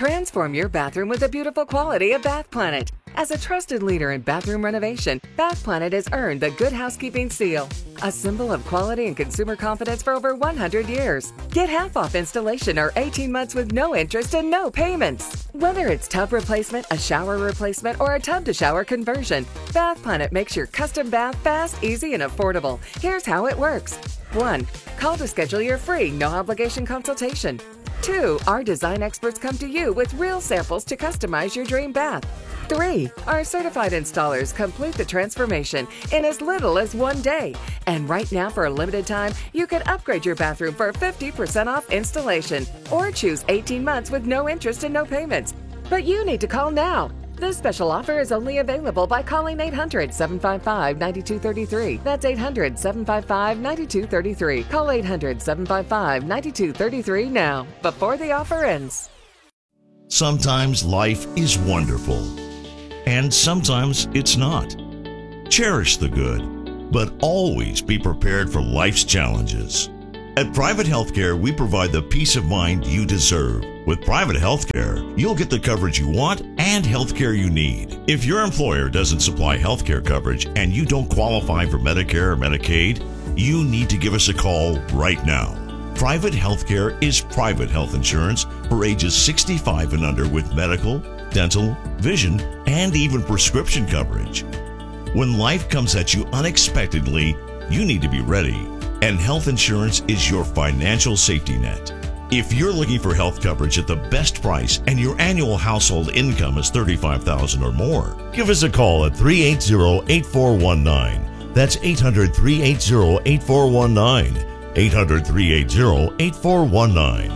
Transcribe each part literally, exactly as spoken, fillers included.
Transform your bathroom with the beautiful quality of Bath Planet. As a trusted leader in bathroom renovation, Bath Planet has earned the Good Housekeeping seal, a symbol of quality and consumer confidence for over one hundred years. Get half off installation or eighteen months with no interest and no payments. Whether it's tub replacement, a shower replacement, or a tub-to-shower conversion, Bath Planet makes your custom bath fast, easy, and affordable. Here's how it works. one. Call to schedule your free, no-obligation consultation. two. Our design experts come to you with real samples to customize your dream bath. three. Our certified installers complete the transformation in as little as one day. And right now, for a limited time, you can upgrade your bathroom for fifty percent off installation or choose eighteen months with no interest and no payments. But you need to call now. This special offer is only available by calling eight hundred, seven five five, nine two three three. That's eight hundred, seven five five, nine two three three. Call eight hundred, seven five five, nine two three three now, before the offer ends. Sometimes life is wonderful, and sometimes it's not. Cherish the good, but always be prepared for life's challenges. At Private Healthcare, we provide the peace of mind you deserve. With Private Healthcare, you'll get the coverage you want and healthcare you need. If your employer doesn't supply healthcare coverage and you don't qualify for Medicare or Medicaid, you need to give us a call right now. Private Healthcare is private health insurance for ages sixty-five and under with medical, dental, vision, and even prescription coverage. When life comes at you unexpectedly, you need to be ready. And health insurance is your financial safety net. If you're looking for health coverage at the best price and your annual household income is thirty-five thousand dollars or more, give us a call at three eight zero, eight four one nine. That's eight hundred, three eight zero, eight four one nine. eight hundred, three eight zero, eight four one nine.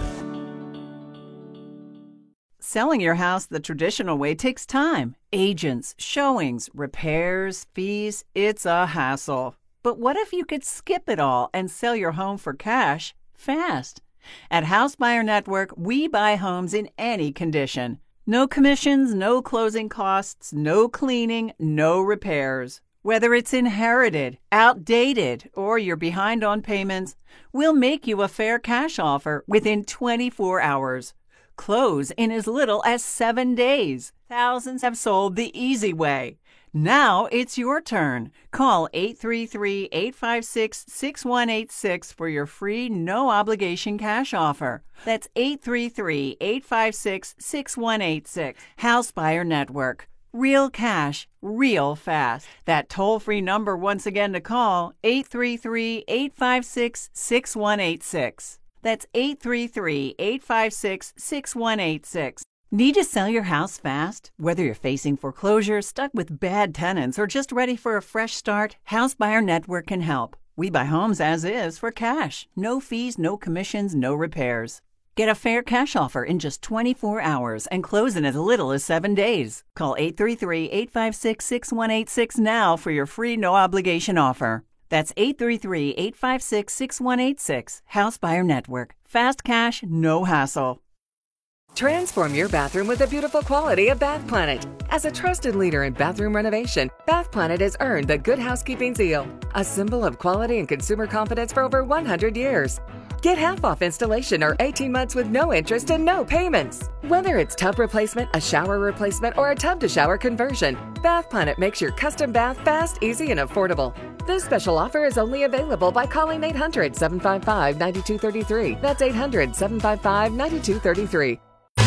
Selling your house the traditional way takes time. Agents, showings, repairs, fees. It's a hassle. But what if you could skip it all and sell your home for cash fast? At House Buyer Network, we buy homes in any condition. No commissions, no closing costs, no cleaning, no repairs. Whether it's inherited, outdated, or you're behind on payments, we'll make you a fair cash offer within twenty-four hours. Close in as little as seven days. Thousands have sold the easy way. Now it's your turn. Call eight three three, eight five six, six one eight six for your free no-obligation cash offer. That's eight three three, eight five six, six one eight six. House Buyer Network. Real cash, real fast. That toll-free number once again to call, eight three three, eight five six, six one eight six. That's eight three three, eight five six, six one eight six. Need to sell your house fast? Whether you're facing foreclosure, stuck with bad tenants, or just ready for a fresh start, House Buyer Network can help. We buy homes as is for cash. No fees, no commissions, no repairs. Get a fair cash offer in just twenty-four hours and close in as little as seven days. Call eight three three, eight five six, six one eight six now for your free no-obligation offer. That's eight three three, eight five six, six one eight six. House Buyer Network. Fast cash, no hassle. Transform your bathroom with the beautiful quality of Bath Planet. As a trusted leader in bathroom renovation, Bath Planet has earned the Good Housekeeping seal, a symbol of quality and consumer confidence for over one hundred years. Get half off installation or eighteen months with no interest and no payments. Whether it's tub replacement, a shower replacement, or a tub-to-shower conversion, Bath Planet makes your custom bath fast, easy, and affordable. This special offer is only available by calling eight hundred, seven five five, nine two three three. That's eight hundred, seven five five, nine two three three.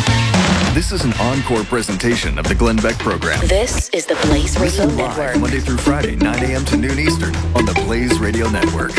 This is an encore presentation of the Glenn Beck program. This is the Blaze Radio Listen Network. live Monday through Friday, nine a.m. to noon Eastern on the Blaze Radio Network.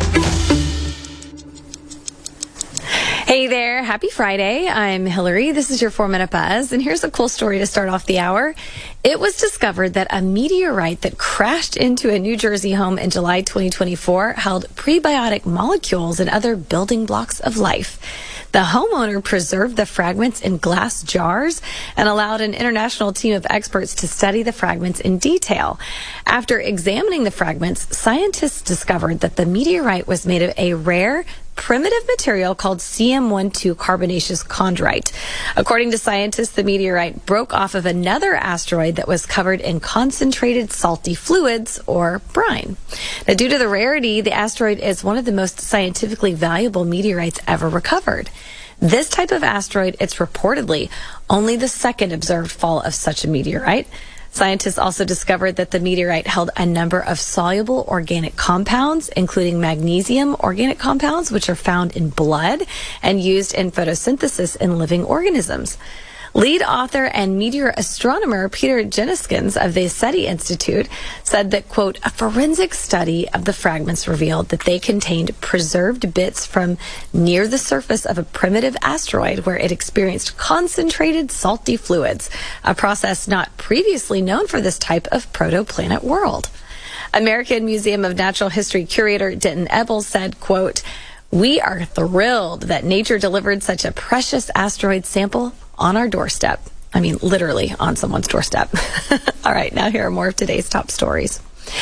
Hey there, happy Friday. I'm Hillary. This is your four minute buzz, and here's a cool story to start off the hour. It was discovered that a meteorite that crashed into a New Jersey home in July twenty twenty-four held prebiotic molecules and other building blocks of life. The homeowner preserved the fragments in glass jars and allowed an international team of experts to study the fragments in detail. After examining the fragments, scientists discovered that the meteorite was made of a rare, primitive material called C M twelve carbonaceous chondrite. According to scientists, the meteorite broke off of another asteroid that was covered in concentrated salty fluids, or brine. Now, due to the rarity, the asteroid is one of the most scientifically valuable meteorites ever recovered. This type of asteroid, it's reportedly only the second observed fall of such a meteorite. Scientists also discovered that the meteorite held a number of soluble organic compounds, including magnesium organic compounds, which are found in blood and used in photosynthesis in living organisms. Lead author and meteor astronomer Peter Jeniskins of the SETI Institute said that, quote, a forensic study of the fragments revealed that they contained preserved bits from near the surface of a primitive asteroid where it experienced concentrated salty fluids, a process not previously known for this type of protoplanet world. American Museum of Natural History curator Denton Ebel said, quote, we are thrilled that nature delivered such a precious asteroid sample on our doorstep. I mean, literally on someone's doorstep. All right, now here are more of today's top stories.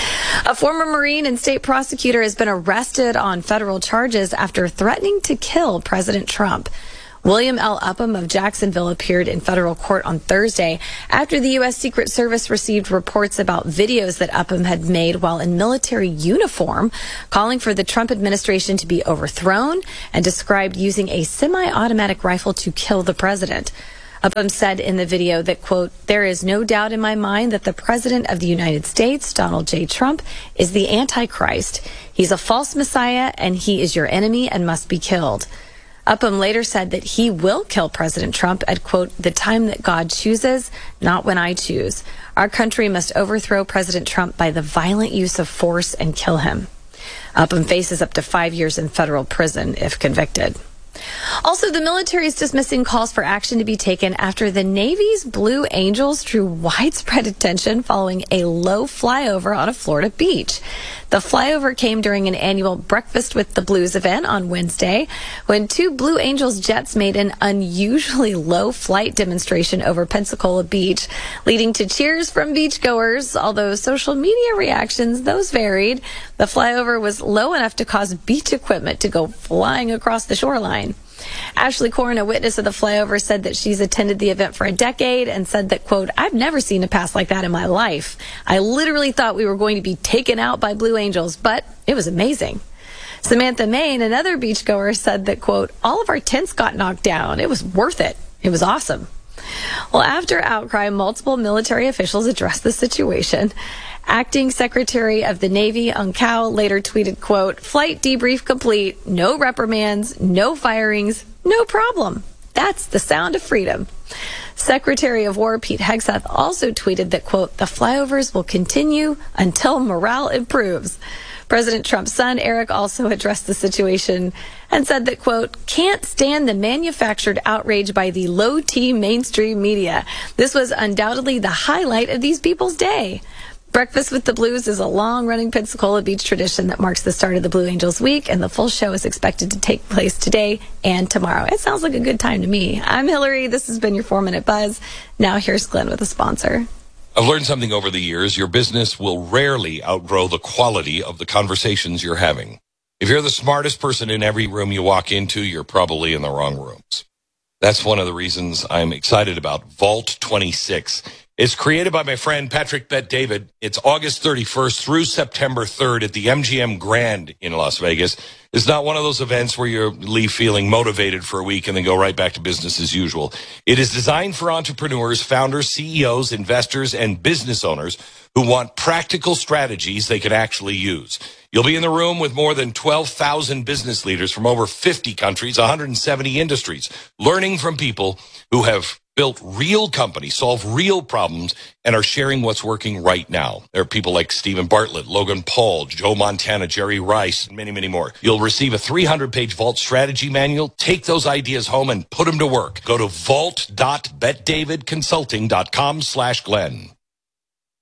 A former Marine and state prosecutor has been arrested on federal charges after threatening to kill President Trump. William L. Upham of Jacksonville appeared in federal court on Thursday after the U S. Secret Service received reports about videos that Upham had made while in military uniform, calling for the Trump administration to be overthrown and described using a semi-automatic rifle to kill the president. Upham said in the video that, quote, there is no doubt in my mind that the President of the United States, Donald J. Trump, is the Antichrist. He's a false messiah and he is your enemy and must be killed. Upham later said that he will kill President Trump at, quote, the time that God chooses, not when I choose. Our country must overthrow President Trump by the violent use of force and kill him. Upham faces up to five years in federal prison if convicted. Also, the military is dismissing calls for action to be taken after the Navy's Blue Angels drew widespread attention following a low flyover on a Florida beach. The flyover came during an annual Breakfast with the Blues event on Wednesday when two Blue Angels jets made an unusually low flight demonstration over Pensacola Beach, leading to cheers from beachgoers, although social media reactions, those varied. The flyover was low enough to cause beach equipment to go flying across the shoreline. Ashley Corrin, a witness of the flyover, said that she's attended the event for a decade and said that, quote, I've never seen a pass like that in my life. I literally thought we were going to be taken out by Blue Angels, but it was amazing. Samantha Main, another beachgoer, said that, quote, all of our tents got knocked down. It was worth it. It was awesome. Well, after outcry, multiple military officials addressed the situation. Acting Secretary of the Navy, Ung Kao, later tweeted, quote, flight debrief complete, no reprimands, no firings, no problem. That's the sound of freedom. Secretary of War Pete Hegseth also tweeted that, quote, the flyovers will continue until morale improves. President Trump's son, Eric, also addressed the situation and said that, quote, can't stand the manufactured outrage by the low-T mainstream media. This was undoubtedly the highlight of these people's day. Breakfast with the Blues is a long-running Pensacola Beach tradition that marks the start of the Blue Angels week, and the full show is expected to take place today and tomorrow. It sounds like a good time to me. I'm Hillary. This has been your four-minute buzz. Now here's Glenn with a sponsor. I've learned something over the years. Your business will rarely outgrow the quality of the conversations you're having. If you're the smartest person in every room you walk into, you're probably in the wrong rooms. That's one of the reasons I'm excited about Vault twenty-six. It's created by my friend Patrick Bet David. It's August thirty-first through September third at the M G M Grand in Las Vegas. It's not one of those events where you leave feeling motivated for a week and then go right back to business as usual. It is designed for entrepreneurs, founders, C E Os, investors, and business owners who want practical strategies they can actually use. You'll be in the room with more than twelve thousand business leaders from over fifty countries, one hundred seventy industries, learning from people who have built real companies, solve real problems, and are sharing what's working right now. There are people like Stephen Bartlett, Logan Paul, Joe Montana, Jerry Rice, and many, many more. You'll receive a three hundred page Vault strategy manual. Take those ideas home and put them to work. Go to vault dot bet david consulting dot com slash Glenn.